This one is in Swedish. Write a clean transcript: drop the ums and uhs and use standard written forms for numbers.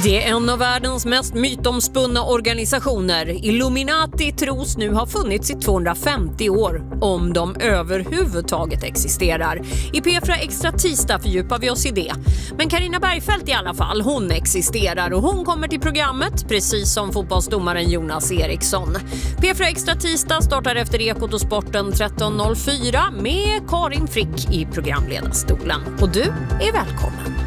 Det är en av världens mest mytomspunna organisationer. Illuminati tros nu ha funnits i 250 år, om de överhuvudtaget existerar. I P4 Extra tisdag fördjupar vi oss i det. Men Carina Bergfeldt i alla fall, hon existerar och hon kommer till programmet, precis som fotbollsdomaren Jonas Eriksson. P4 Extra tisdag startar efter Ekot och Sporten 13.04 med Karin Frick i programledarstolen. Och du är välkommen.